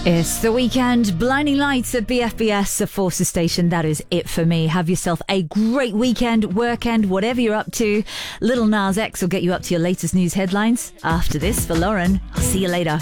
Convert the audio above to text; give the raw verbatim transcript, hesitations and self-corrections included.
It's the weekend. Blinding lights at B F B S, a Forces station. That is it for me. Have yourself a great weekend, workend, whatever you're up to. Little Nas X will get you up to your latest news headlines. After this, for Lauren, I'll see you later.